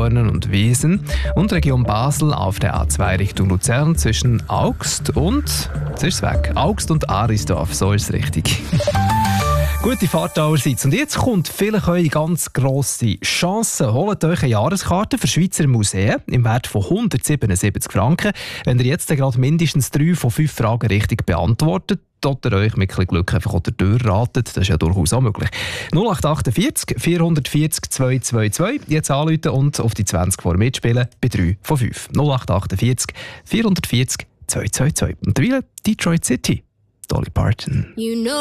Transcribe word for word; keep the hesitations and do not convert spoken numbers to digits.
Solothurn und Wiesen und Region Basel auf der A zwei Richtung Luzern zwischen Augst und, jetzt ist es weg, Augst und Arisdorf, so ist es richtig. Gute Fahrt allerseits. Und jetzt kommt vielleicht eure ganz grosse Chance. Holt euch eine Jahreskarte für Schweizer Museen im Wert von hundertsiebenundsiebzig Franken. Wenn ihr jetzt gerade mindestens drei von fünf Fragen richtig beantwortet, oder euch mit ein Glück einfach unter die Tür ratet, das ist ja durchaus auch möglich. null acht achtundvierzig vierhundertvierzig zweihundertzweiundzwanzig, jetzt anrufen und auf die zwanzig vor mitspielen bei drei von fünf. null acht achtundvierzig vierhundertvierzig zweihundertzweiundzwanzig. Und derweil Detroit City. Dolly Parton. You know